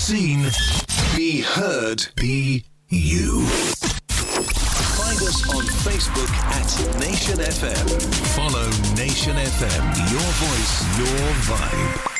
seen, be heard, be you. Find us on Facebook at Nation FM. Follow Nation FM. Your voice, your vibe.